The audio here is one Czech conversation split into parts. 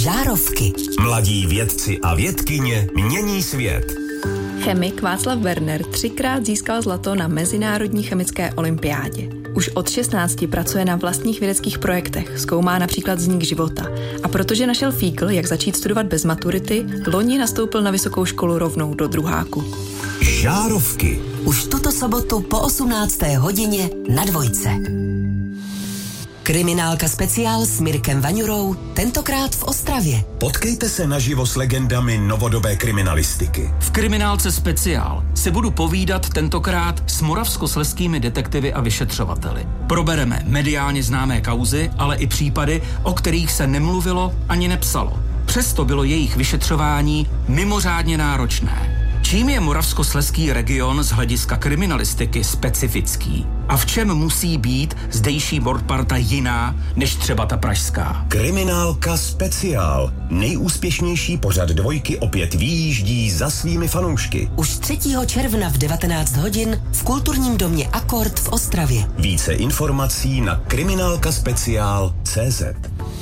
Žárovky. Mladí vědci a vědkyně mění svět. Chemik Václav Werner 3krát získal zlato na Mezinárodní chemické olympiádě. Už od 16 pracuje na vlastních vědeckých projektech, zkoumá například vznik života. A protože našel fígl, jak začít studovat bez maturity, loni nastoupil na vysokou školu rovnou do druháku. Žárovky. Už tuto sobotu po 18. hodině na Dvojce. Kriminálka speciál s Mirkem Vaňurou, tentokrát v Ostravě. Potkejte se naživo s legendami novodobé kriminalistiky. V Kriminálce speciál se budu povídat tentokrát s moravskoslezskými detektivy a vyšetřovateli. Probereme mediálně známé kauzy, ale i případy, o kterých se nemluvilo ani nepsalo. Přesto bylo jejich vyšetřování mimořádně náročné. Čím je moravskoslezský region z hlediska kriminalistiky specifický? A v čem musí být zdejší mordparta jiná než třeba ta pražská? Kriminálka speciál. Nejúspěšnější pořad Dvojky opět vyjíždí za svými fanoušky. Už 3. června v 19 hodin v kulturním domě Akord v Ostravě. Více informací na kriminálkaspeciál.cz.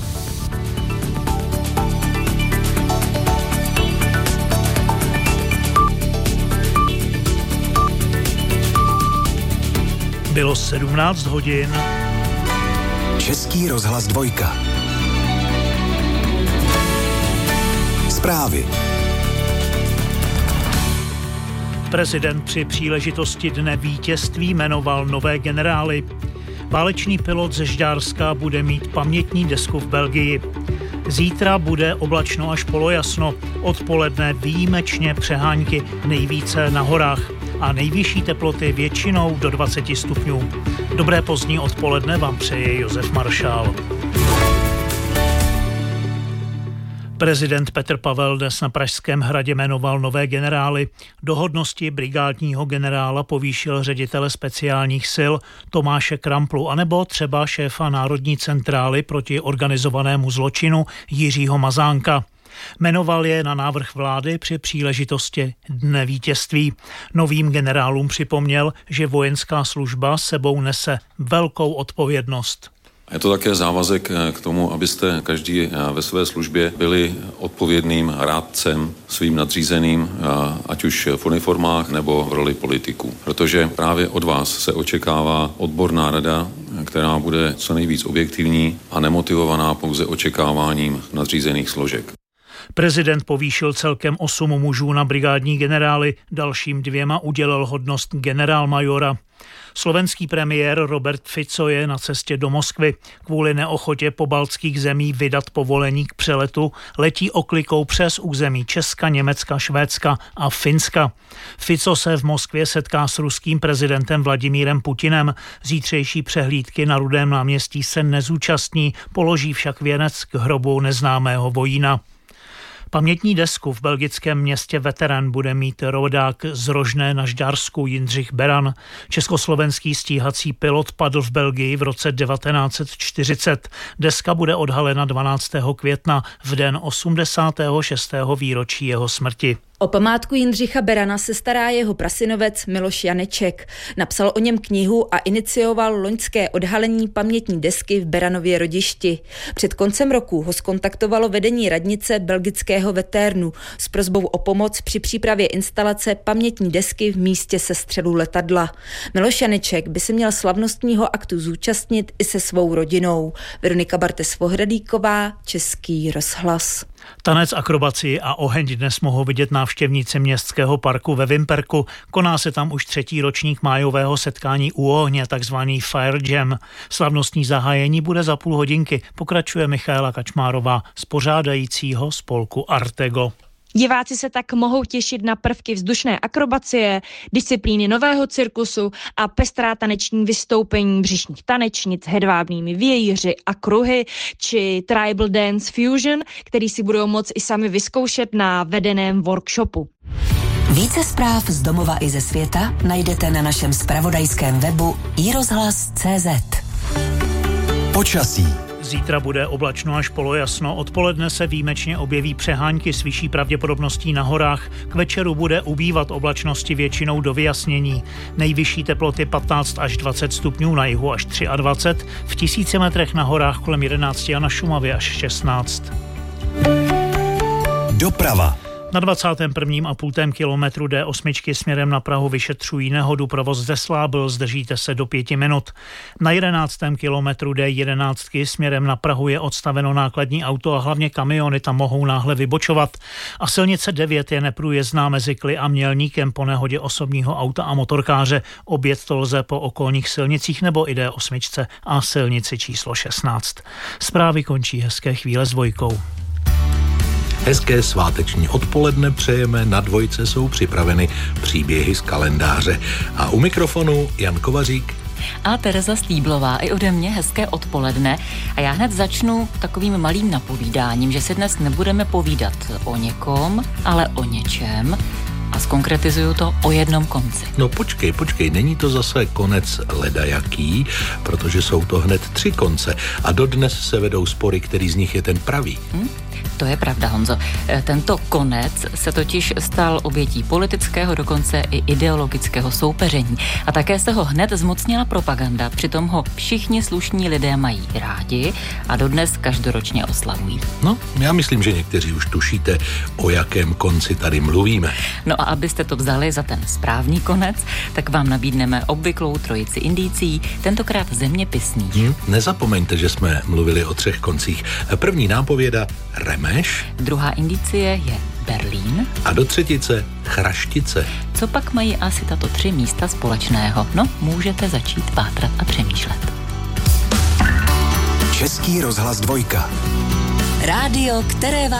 Bylo 17 hodin. Český rozhlas Dvojka. Zprávy. Prezident při příležitosti Dne vítězství jmenoval nové generály. Válečný pilot ze Žďárska bude mít pamětní desku v Belgii. Zítra bude oblačno až polojasno. Odpoledne výjimečně přehánky, nejvíce na horách. A nejvyšší teploty většinou do 20 stupňů. Dobré pozdní odpoledne vám přeje Josef Maršál. Prezident Petr Pavel dnes na Pražském hradě jmenoval nové generály. Do hodnosti brigádního generála povýšil ředitele speciálních sil Tomáše Kramplu anebo třeba šéfa Národní centrály proti organizovanému zločinu Jiřího Mazánka. Jmenoval je na návrh vlády při příležitosti Dne vítězství. Novým generálům připomněl, že vojenská služba sebou nese velkou odpovědnost. Je to také závazek k tomu, abyste každý ve své službě byli odpovědným rádcem svým nadřízeným, ať už v uniformách nebo v roli politiků. Protože právě od vás se očekává odborná rada, která bude co nejvíc objektivní a nemotivovaná pouze očekáváním nadřízených složek. Prezident povýšil celkem 8 mužů na brigádní generály, dalším 2 udělil hodnost generálmajora. Slovenský premiér Robert Fico je na cestě do Moskvy. Kvůli neochotě pobaltských zemí vydat povolení k přeletu letí oklikou přes území Česka, Německa, Švédska a Finska. Fico se v Moskvě setká s ruským prezidentem Vladimírem Putinem. Zítřejší přehlídky na Rudém náměstí se nezúčastní, položí však věnec k hrobu neznámého vojína. Pamětní desku v belgickém městě Veterán bude mít rodák z Rožné na Žďársku Jindřich Beran. Československý stíhací pilot padl v Belgii v roce 1940. Deska bude odhalena 12. května v den 86. výročí jeho smrti. O památku Jindřicha Berana se stará jeho prasynovec Miloš Janeček. Napsal o něm knihu a inicioval loňské odhalení pamětní desky v Beranově Rodišti. Před koncem roku ho zkontaktovalo vedení radnice belgického Veternu s prosbou o pomoc při přípravě instalace pamětní desky v místě sestřelu letadla. Miloš Janeček by se měl slavnostního aktu zúčastnit i se svou rodinou. Veronika Bartes-Vohradíková, Český rozhlas. Tanec, akrobaci a oheň dnes mohou vidět návštěvníci městského parku ve Vimperku. Koná se tam už 3. ročník májového setkání u ohně, takzvaný Fire Jam. Slavnostní zahájení bude za půl hodinky, pokračuje Michaela Kačmárová z pořádajícího spolku Artego. Diváci se tak mohou těšit na prvky vzdušné akrobacie, disciplíny nového cirkusu a pestrá taneční vystoupení břišních tanečnic, hedvábnými vějíři a kruhy, či Tribal Dance Fusion, který si budou moct i sami vyzkoušet na vedeném workshopu. Více zpráv z domova i ze světa najdete na našem zpravodajském webu iRozhlas.cz. Počasí. Zítra bude oblačno až polojasno, odpoledne se výjimečně objeví přehánky s vyšší pravděpodobností na horách. K večeru bude ubývat oblačnosti většinou do vyjasnění. Nejvyšší teploty 15 až 20 stupňů, na jihu až 23, v 1000 metrech na horách kolem 11 a na Šumavě až 16. Doprava. Na 21,5 kilometru D8 směrem na Prahu vyšetřují nehodu, provoz zeslábil, zdržíte se do 5 minut. Na 11. kilometru D11 směrem na Prahu je odstaveno nákladní auto a hlavně kamiony tam mohou náhle vybočovat. A silnice 9 je neprůjezdná mezi Kly a Mělníkem po nehodě osobního auta a motorkáře. Objet to lze po okolních silnicích nebo i D8 a silnici číslo 16. Zprávy končí hezké chvíle s Dvojkou. Hezké sváteční odpoledne přejeme, na Dvojce jsou připraveny příběhy z kalendáře. A u mikrofonu Jan Kovařík a Tereza Stýblová. I ode mě hezké odpoledne. A já hned začnu takovým malým napovídáním, že si dnes nebudeme povídat o někom, ale o něčem. A zkonkretizuju to o jednom konci. No počkej, není to zase konec ledajaký, protože jsou to hned 3 konce a dodnes se vedou spory, který z nich je ten pravý. To je pravda, Honzo. Tento konec se totiž stal obětí politického, dokonce i ideologického soupeření. A také se ho hned zmocnila propaganda, přitom ho všichni slušní lidé mají rádi a dodnes každoročně oslavují. No, já myslím, že někteří už tušíte, o jakém konci tady mluvíme. No a abyste to vzali za ten správný konec, tak vám nabídneme obvyklou trojici indicí, tentokrát zeměpisných. Nezapomeňte, že jsme mluvili o 3 koncích. První nápověda Remeš. Druhá indicie je Berlín. A do třetice Chraštice. Co pak mají asi tato 3 místa společného? No, můžete začít pátrat a přemýšlet. Český rozhlas 2. Rádio, které vás